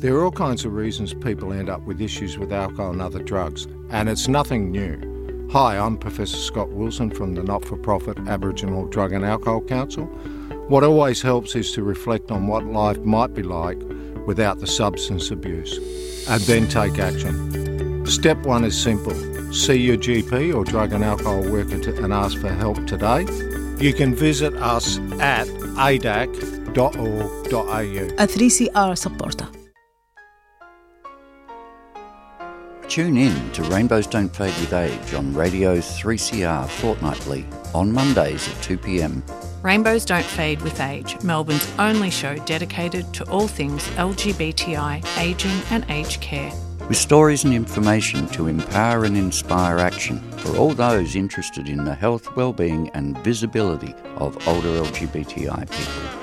There are all kinds of reasons people end up with issues with alcohol and other drugs, and it's nothing new. Hi, I'm Professor Scott Wilson from the not-for-profit Aboriginal Drug and Alcohol Council. What always helps is to reflect on what life might be like without the substance abuse, and then take action. Step one is simple. See your GP or drug and alcohol worker and ask for help today. You can visit us at adac.org.au. A 3CR supporter. Tune in to Rainbows Don't Fade with Age on Radio 3CR fortnightly on Mondays at 2 p.m. Rainbows Don't Fade with Age, Melbourne's only show dedicated to all things LGBTI, ageing and aged care. With stories and information to empower and inspire action for all those interested in the health, well-being and visibility of older LGBTI people.